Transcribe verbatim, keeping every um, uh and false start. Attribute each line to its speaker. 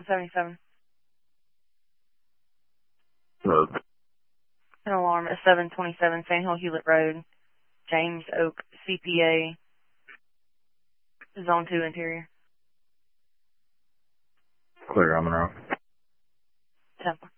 Speaker 1: seventy-seven.
Speaker 2: Hello.
Speaker 1: An alarm at seven twenty-seven Sandhill Hewlett Road, James Oak, C P A, Zone two Interior.
Speaker 2: Clear, I'm in row.
Speaker 1: Temple.